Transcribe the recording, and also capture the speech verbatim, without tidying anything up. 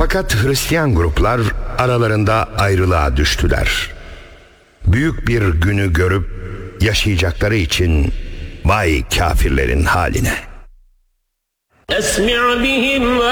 Fakat Hristiyan gruplar aralarında ayrılığa düştüler. Büyük bir günü görüp yaşayacakları için vay kafirlerin haline.